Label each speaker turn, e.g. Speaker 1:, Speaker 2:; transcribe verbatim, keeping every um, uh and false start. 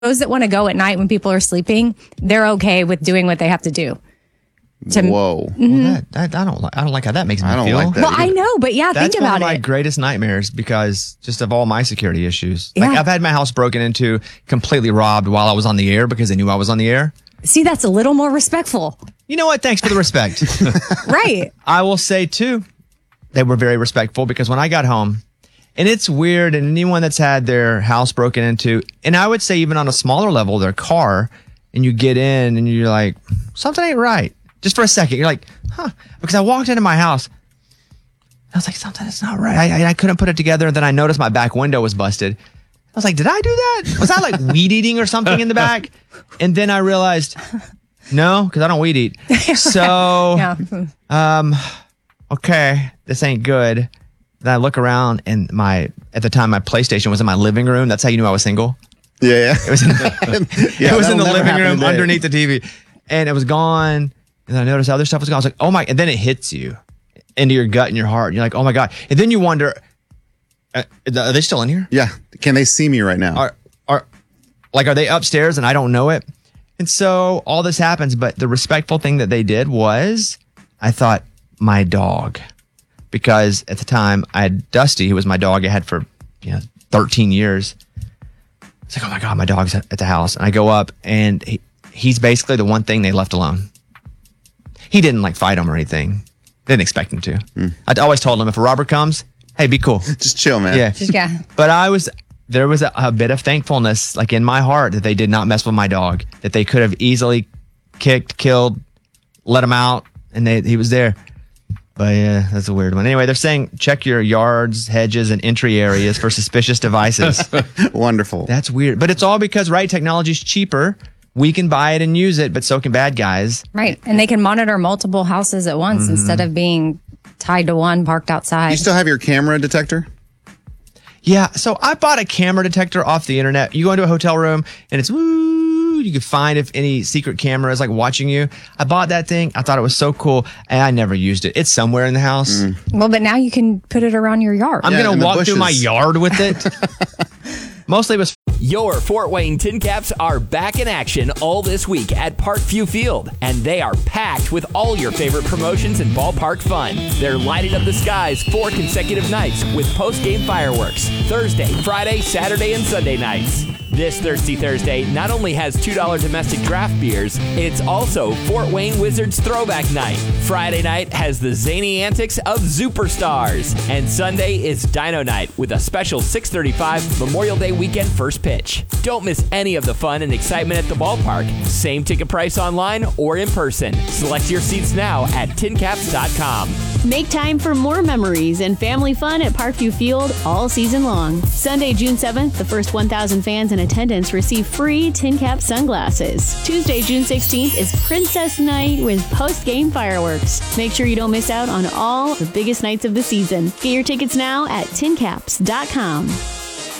Speaker 1: Those that want to go at night when people are sleeping, they're okay with doing what they have to do. To,
Speaker 2: Whoa!
Speaker 1: Mm-hmm.
Speaker 3: Well, that, that I don't like. I don't like how that makes me
Speaker 2: I don't
Speaker 3: feel.
Speaker 2: like that.
Speaker 1: Well, I know, but yeah,
Speaker 3: That's
Speaker 1: think about
Speaker 3: one of my
Speaker 1: it.
Speaker 3: greatest nightmares because just of all my security issues.
Speaker 1: Yeah.
Speaker 3: Like I've had my house broken into, completely robbed while I was on the air because they knew I was on the air.
Speaker 1: See, that's a little more respectful.
Speaker 3: You know what? Thanks for the respect.
Speaker 1: Right.
Speaker 3: I will say too, they were very respectful because when I got home, and it's weird, and anyone that's had their house broken into, and I would say even on a smaller level, their car, and you get in and you're like, something ain't right. Just for a second, you're like, huh? Because I walked into my house, I was like, something is not right. I, I, I couldn't put it together. And then I noticed my back window was busted. I was like, did I do that? Was I like weed eating or something in the back? And then I realized, no, because I don't weed eat. So,
Speaker 1: Yeah.
Speaker 3: um, okay, this ain't good. Then I look around and my, at the time, my PlayStation was in my living room. That's how you knew I was single.
Speaker 2: Yeah, yeah.
Speaker 3: It was in,
Speaker 2: Yeah,
Speaker 3: it was
Speaker 2: that'll
Speaker 3: in the
Speaker 2: never
Speaker 3: living
Speaker 2: happen
Speaker 3: room
Speaker 2: today.
Speaker 3: underneath the T V. And it was gone. And I noticed other stuff was gone. I was like, oh my, and then it hits you into your gut and your heart. And you're like, oh my God. And then you wonder, uh, are they still in here?
Speaker 2: Yeah. Can they see me right now?
Speaker 3: Are, are, like, are they upstairs and I don't know it? And so all this happens. But the respectful thing that they did was I thought, my dog. Because at the time I had Dusty, who was my dog I had for, you know, thirteen years. It's like, oh my God, my dog's at the house. And I go up and he, he's basically the one thing they left alone. He didn't like fight him or anything. Didn't expect him to.
Speaker 2: Mm.
Speaker 3: I'd always told him if a robber comes, hey, be cool.
Speaker 2: Just chill, man.
Speaker 3: Yeah.
Speaker 1: Just, yeah.
Speaker 3: But I was, there was a, a bit of thankfulness like in my heart that they did not mess with my dog, that they could have easily kicked, killed, let him out. And they, he was there. But yeah, that's a weird one. Anyway, they're saying check your yards, hedges, and entry areas for suspicious devices.
Speaker 2: Wonderful.
Speaker 3: That's weird. But it's all because, right, technology's cheaper. We can buy it and use it, but so can bad guys.
Speaker 1: Right. And they can monitor multiple houses at once
Speaker 3: Mm-hmm.
Speaker 1: instead of being tied to one parked outside.
Speaker 2: You still have your camera detector?
Speaker 3: Yeah, so I bought a camera detector off the internet. You go into a hotel room and it's woo. You can find if any secret camera is like watching you. I bought that thing. I thought it was so cool, and I never used it. It's somewhere in the house.
Speaker 1: Well, but now you can put it around your yard.
Speaker 3: I'm
Speaker 2: Yeah, in
Speaker 3: gonna
Speaker 2: the
Speaker 3: walk through my
Speaker 2: bushes.
Speaker 3: yard with it. Mostly it was.
Speaker 4: Your Fort Wayne Tin Caps are back in action all this week at Parkview Field, and they are packed with all your favorite promotions and ballpark fun. They're lighting up the skies four consecutive nights with post-game fireworks, Thursday, Friday, Saturday, and Sunday nights. This Thirsty Thursday not only has two dollar domestic draft beers, it's also Fort Wayne Wizards Throwback Night. Friday night has the zany antics of Superstars. And Sunday is Dino Night with a special six thirty-five Memorial Day weekend first pitch. Don't miss any of the fun and excitement at the ballpark. Same ticket price online or in person. Select your seats now at tin caps dot com.
Speaker 5: Make time for more memories and family fun at Parkview Field all season long. Sunday, June seventh, the first one thousand fans in attendance receive free Tin Cap sunglasses. Tuesday, June sixteenth is Princess Night with post-game fireworks. Make sure you don't miss out on all the biggest nights of the season. Get your tickets now at tin caps dot com.